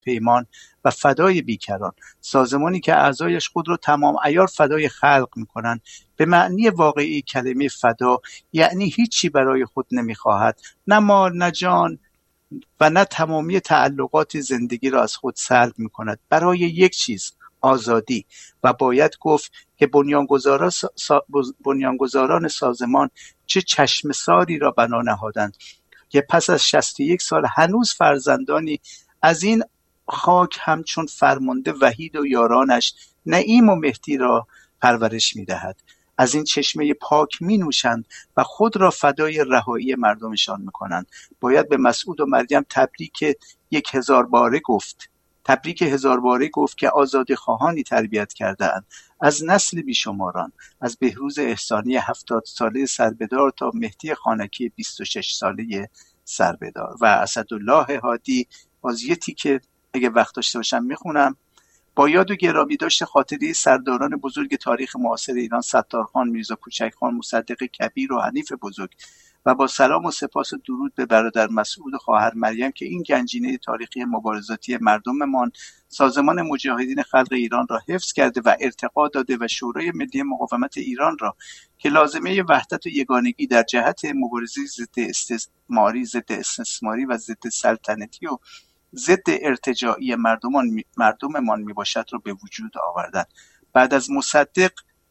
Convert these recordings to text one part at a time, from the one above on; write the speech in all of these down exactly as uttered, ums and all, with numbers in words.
پیمان و فدای بیکران، سازمانی که اعضایش خود را تمام عیار فدای خلق میکنند. به معنی واقعی کلمه فدا یعنی هیچی برای خود نمیخواهد، نه مال، نه جان و نه تمامی تعلقات زندگی را از خود سلب میکند، برای یک چیز، آزادی. و باید گفت که بنیانگذاران سا... بنیانگذاران سازمان چه چشمساری را بنا نهادند که پس از شصت و یک سال هنوز فرزندانی از این خاک همچون فرمانده وحید و یارانش نعیم و مهدی را پرورش می‌دهد. از این چشمه پاک می نوشند و خود را فدای رهایی مردمشان می‌کنند. باید به مسعود و مریم تبریک یک هزار باره گفت. تبریک هزار باره گفت که آزادی خواهانی تربیت کرده‌اند، از نسل بیشماران، از بهروز احسانی هفتاد ساله سربدار تا مهدی خانکی بیست و شش ساله سربدار. و اسدالله هادی، باز یه تیکه اگه وقت داشته باشم میخونم. با یاد و گرامی داشته خاطره سرداران بزرگ تاریخ معاصر ایران، ستارخان، میرزا کوچکخان، مصدق کبیر و حنیف بزرگ، و با سلام و سپاس و درود به برادر مسعود و خواهر مریم که این گنجینه تاریخی مبارزاتی مردممان، سازمان مجاهدین خلق ایران را حفظ کرده و ارتقا داده و شورای ملی مقاومت ایران را که لازمه وحدت و یگانگی در جهت مبارزه ضد استعماری، ضد استثماری و ضد سلطنتی و ضد ارتجاعی مردمان مردممان میباشد را به وجود آوردند. بعد از مصدق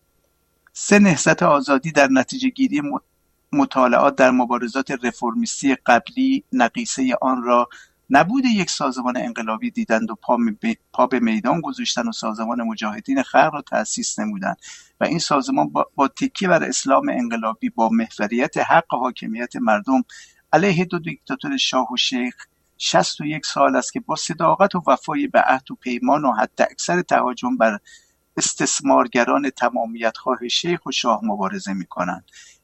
سه نهضت آزادی در نتیجه گیری مطالعات در مبارزات رفرمیستی قبلی نقیصه آن را نبود یک سازمان انقلابی دیدند و پا, پا به میدان گذاشتند و سازمان مجاهدین خلق را تأسیس نمودند و این سازمان با, با تکیه بر اسلام انقلابی، با محوریت حق و حاکمیت مردم علیه دو دیکتاتور شاه و شیخ، شصت و یک سال است که با صداقت و وفای به عهد و پیمان و حد اکثر تهاجم بر استثمارگران تمامیت خواه شیخ و شاه مبارزه می کنند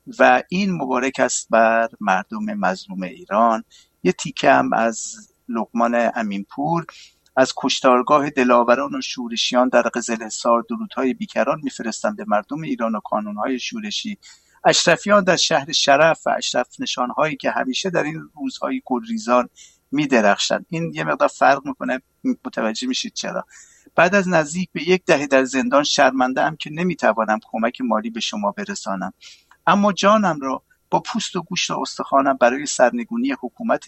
و این مبارک است بر مردم مظلوم ایران. یه تیکه هم از لقمان امینپور: از کشتارگاه دلاوران و شورشیان در قزلحصار درودهای بیکران میفرستند به مردم ایران و کانونهای شورشی. اشرفیان در شهر شرف و اشرف نشانهایی که همیشه در این روزهای گلریزان می درخشند. این یه مقدار فرق میکنه، متوجه میشید چرا. بعد از نزدیک به یک دهه در زندان شرمنده ام که نمیتوانم کمک مالی به شما برسانم، اما جانم را با پوست و گوشت و استخوانم برای سرنگونی حکومت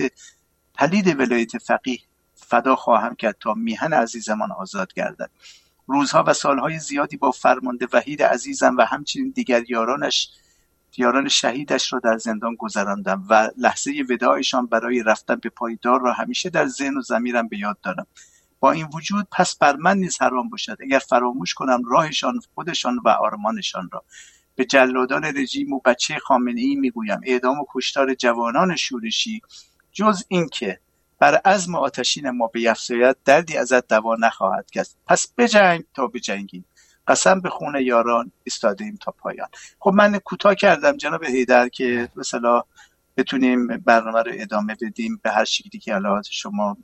پلید ولایت فقیه فدا خواهم کرد تا میهن عزیزمان آزاد گردد. روزها و سالهای زیادی با فرمانده وحید عزیزم و همچنین دیگر یارانش یاران شهیدش را در زندان گذراندم و لحظه وداعشان برای رفتن به پایدار را همیشه در ذهن و ضمیرم به یاد دارم. با این وجود پس بر من نیز حرام باشد اگر فراموش کنم راهشان، خودشان و آرمانشان را. به جلادان رژیم و بچه خامنه‌ای میگویم اعدام و کشتار جوانان شورشی جز این که بر عزم آتشین ما بیفزاید دردی ازت دوا نخواهد کرد. پس بجنگ تا بجنگیم، قسم به خون یاران ایستادیم تا پایان. خب من کوتاه کردم جناب حیدر که مثلا بتونیم برنامه رو ادامه بدیم به هر شکلی که الان شما.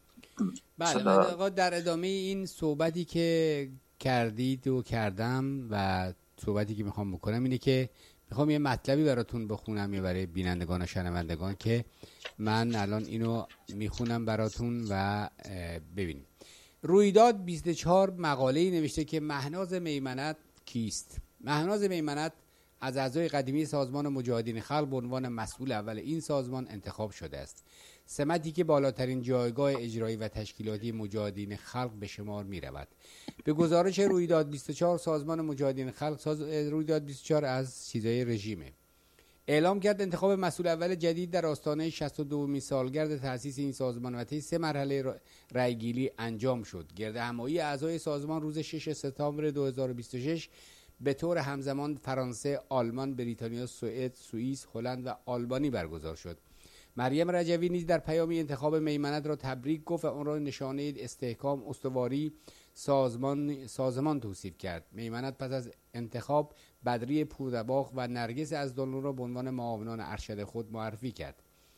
بله من آقا در ادامه این صحبتی که کردید و کردم و صحبتی که میخوام بکنم اینه که میخوام یه مطلبی براتون بخونم یا برای بینندگان و شنوندگان که من الان اینو میخونم براتون و ببینیم. رویداد بیست و چهار مقاله‌ای نوشته که مهناز میمنت کیست؟ مهناز میمنت از اعضای قدیمی سازمان مجاهدین خلق به عنوان مسئول اول این سازمان انتخاب شده است. سمتی که بالاترین جایگاه اجرایی و تشکیلاتی مجاهدین خلق به شمار می رود. به گزارش رویداد بیست و چهار سازمان مجاهدین خلق، ساز... رویداد بیست و چهار از چیزای رژیمه، اعلام کرد انتخاب مسئول اول جدید در آستانه شصت و دومین سالگرد تأسیس این سازمان و طی سه مرحله رأیگیری انجام شد. گردهمایی اعضای سازمان روز ششم سپتامبر دو هزار و بیست و شش به طور همزمان فرانسه، آلمان، بریتانیا، سوئد، سوئیس، هلند و آلبانی برگزار شد. مریم رجوی نیز در پیامی انتخاب میمنت را تبریک گفت و آن را نشانه استحکام استواری سازمان سازمان توصیف کرد. میمنت پس از انتخاب بدری پوردباغ و نرگس یزدانلو را به عنوان معاونان ارشد خود معرفی کرد.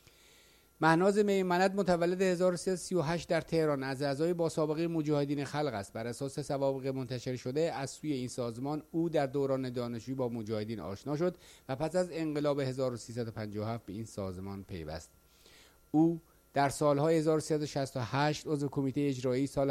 مهناز میمنت متولد هزار و سیصد و سی و هشت در تهران از اعضای با سابقه مجاهدین خلق است. بر اساس سوابق منتشر شده از سوی این سازمان او در دوران دانشجویی با مجاهدین آشنا شد و پس از انقلاب هزار و سیصد و پنجاه و هفت به این سازمان پیوست. او در سالهای هزار و سیصد و شصت و هشت عضو کمیته اجرایی، سال